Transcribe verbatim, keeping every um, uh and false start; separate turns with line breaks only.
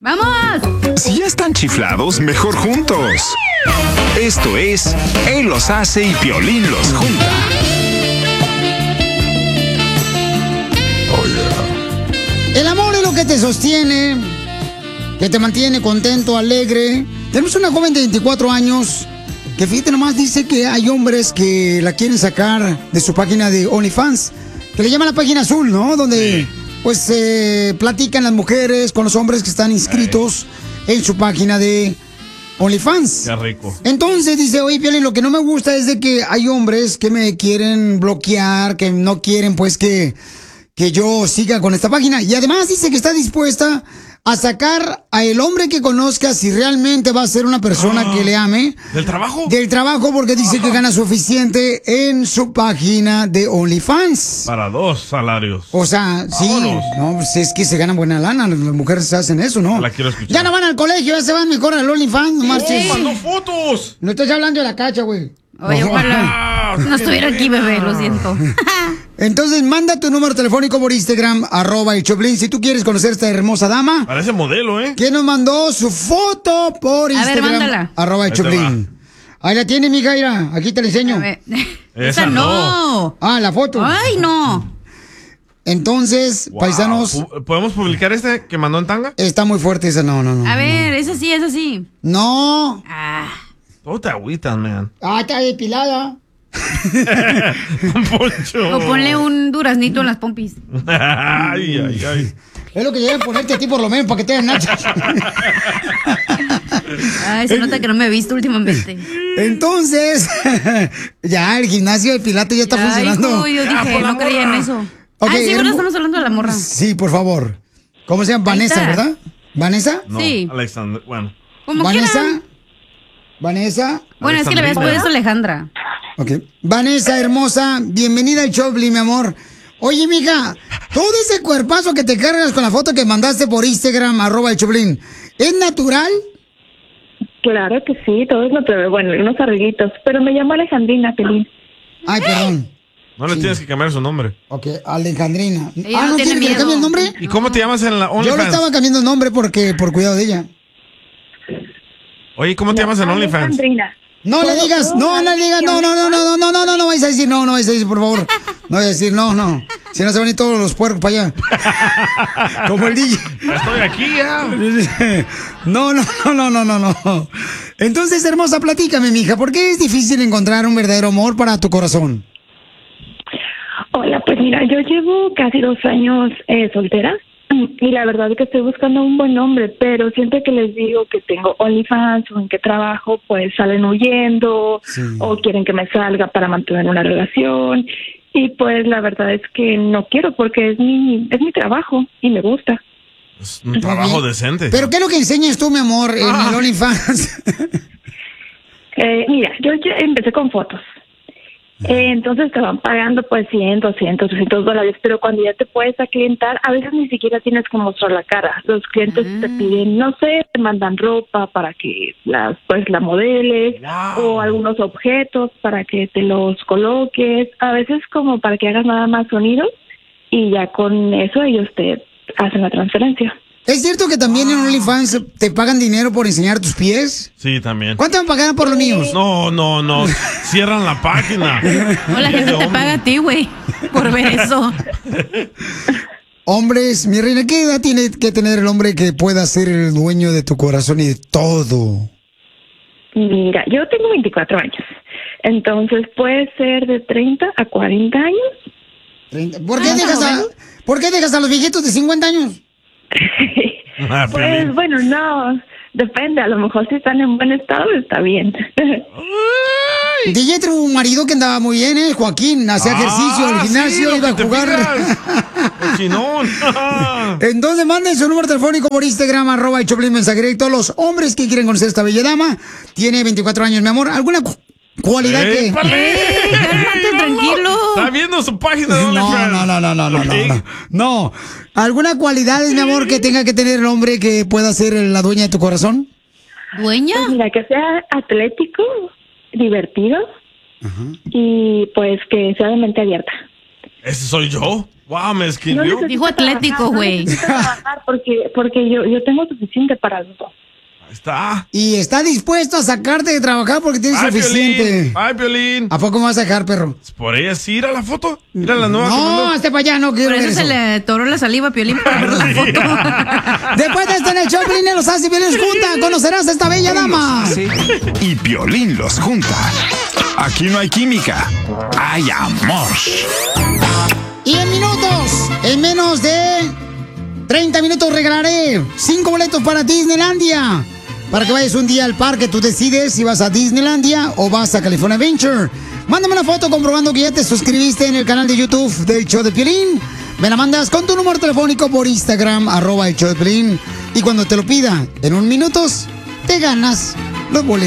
¡Vamos!
Si ya están chiflados, mejor juntos. Esto es Él los hace y Piolín los junta.
Oh, yeah.
El amor es lo que te sostiene, que te mantiene contento, alegre. Tenemos una joven de veinticuatro años que, fíjate nomás, dice que hay hombres que la quieren sacar de su página de OnlyFans, que le llaman la página azul, ¿no? Donde sí. pues eh, platican las mujeres con los hombres que están inscritos Ay. en su página de OnlyFans.
Qué rico.
Entonces dice, oye, Piolín, lo que no me gusta es de que hay hombres que me quieren bloquear, que no quieren pues que, que yo siga con esta página. Y además dice que está dispuesta a sacar a el hombre que conozca si realmente va a ser una persona ah, que le ame.
¿Del trabajo?
Del trabajo, porque dice ah. que gana suficiente en su página de OnlyFans.
Para dos salarios.
O sea, sí. Vámonos. No, pues es que se ganan buena lana. Las mujeres hacen eso, ¿no?
La quiero escuchar.
Ya no van al colegio, ya se van mejor al OnlyFans. No marches.
¡Oh, mandó fotos!
No estás hablando de la cacha, güey.
Oye, ojalá no estuviera aquí, bebé, lo siento.
Entonces, manda tu número telefónico por Instagram, arroba el Choplin, si tú quieres conocer a esta hermosa dama.
Parece modelo, ¿eh?
Que nos mandó su foto por Instagram,
a ver, mándala.
arroba el Choplin. Ahí la tiene, mija, mira, aquí te la enseño.
Esa, Esa no.
Ah, la foto.
Ay, no.
Entonces, wow. paisanos.
¿Podemos publicar este que mandó en tanga?
Está muy fuerte esa, no, no, no.
A ver,
no.
esa sí, esa sí.
No.
Ah.
Todo te agüitas, man.
Ah, está depilada.
Poncho.
O ponle un duraznito en las pompis.
Ay, ay, ay.
Es lo que deben ponerte a ti por lo menos para que te den nachas.
Ay, se nota que no me he visto últimamente.
Entonces, ya el gimnasio de Pilates ya está
Ay,
funcionando.
No, yo dije, ah, no creía en eso.
Okay,
Ay, sí, ahora estamos hablando de la morra.
Sí, por favor. ¿Cómo se llama? Vanessa, ¿verdad? ¿Vanessa?
No,
sí.
Alexander, bueno.
¿Vanessa?
Quieran.
¿Vanessa?
Bueno, es que le ves por eso Alejandra.
Ok. Vanessa, hermosa, bienvenida al Choplin, mi amor. Oye, mija, todo ese cuerpazo que te cargas con la foto que mandaste por Instagram, arroba el Choplin, ¿es natural?
Claro que sí, todo es natural. Bueno, unos arreglitos, pero me llamo Alejandrina, Pelín.
Ay, perdón.
No le
sí.
tienes que cambiar su nombre.
Ok, Alejandrina.
Ella
ah, ¿no,
no
quiere que le cambie el nombre?
¿Y cómo te llamas en la OnlyFans?
Yo le estaba cambiando el nombre porque por cuidado de ella.
Oye, ¿cómo te llamas en OnlyFans?
Alejandrina.
No le digas, no, no le digas, no, no, no, no, no, no, no, no vais a decir, no, no vais a decir, por favor. No vais a decir, no, no. Si no se van a ir todos los puercos para allá. Como el D J.
Ya estoy aquí, ya.
No, no, no, no, no, no. Entonces, hermosa, platícame, mija, ¿por qué es difícil encontrar un verdadero amor para tu corazón?
Hola, pues mira, yo llevo casi dos años eh, soltera. Y la verdad es que estoy buscando un buen hombre, pero siempre que les digo que tengo OnlyFans o en qué trabajo, pues salen huyendo sí. o quieren que me salga para mantener una relación. Y pues la verdad es que no quiero porque es mi es mi trabajo y me gusta.
Es un trabajo decente.
¿Pero qué es lo que enseñas tú, mi amor, en ah. el OnlyFans?
eh, mira, yo ya empecé con fotos. Eh, entonces te van pagando pues cien, doscientos, trescientos dólares, pero cuando ya te puedes aclientar, a veces ni siquiera tienes que mostrar la cara. Los clientes uh-huh. te piden, no sé, te mandan ropa para que las pues la modeles wow. o algunos objetos para que te los coloques, a veces como para que hagas nada más sonidos y ya con eso ellos te hacen la transferencia.
¿Es cierto que también en OnlyFans te pagan dinero por enseñar tus pies?
Sí, también.
¿Cuánto me pagan por los míos?
No, no, no. Cierran la página.
No, la gente te paga a ti, güey, por ver eso.
Hombres, mi reina, ¿qué edad tiene que tener el hombre que pueda ser el dueño de tu corazón y de todo?
Mira, yo tengo veinticuatro años. Entonces puede ser de treinta a cuarenta años.
treinta. ¿Por qué, ah, dejas a, ¿Por qué dejas a los viejitos de cincuenta años?
Ah,
pues bueno, no, depende, a lo mejor si están en buen estado está bien.
D J tuvo un marido que andaba muy bien, ¿eh? Joaquín, hacía ah, ejercicio al gimnasio,
sí,
iba a jugar.
Cochinón.
Entonces manden su número telefónico por Instagram, arroba y Choplin mensaje directo. Los hombres que quieren conocer a esta bella dama, tiene veinticuatro años, mi amor. ¿Alguna cu- cualidad
¡Ey,
que...?
¡Ey, cálmate, tranquilo!
Está viendo su página de
No,
OnlyFans.
no, no, no, no, no, no, no. No. ¿Alguna cualidad, mi amor, que tenga que tener el hombre que pueda ser la dueña de tu corazón?
¿Dueña?
Pues mira, que sea atlético, divertido uh-huh. y pues que sea de mente abierta.
¿Ese soy yo? Wow, me
No
escribió.
necesito
Dijo atlético,
trabajar, no
güey.
necesito trabajar porque, porque yo, yo tengo suficiente para los dos.
Ahí está.
Y está dispuesto a sacarte de trabajar porque tienes
Ay,
suficiente.
Piolín. Ay, Piolín.
¿A poco me vas a dejar, perro?
Por ella sí, ¿ir a la foto? Mira la nueva que
No,
mandó.
hasta para allá, no quiero
Por
ver
eso
eso.
se le atoró la saliva a Piolín para ver la foto.
Después de esto en el show, Piolín los hace y Piolín los junta. Conocerás a esta bella dama.
Los hace y Piolín los junta. Aquí no hay química, hay amor.
Y en minutos, en menos de treinta minutos regalaré cinco boletos para Disneylandia. Para que vayas un día al parque, tú decides si vas a Disneylandia o vas a California Adventure. Mándame una foto comprobando que ya te suscribiste en el canal de YouTube del Show de Piolín. Me la mandas con tu número telefónico por Instagram, arroba el Show de Piolín. Y cuando te lo pida en un minutos, te ganas los boletos.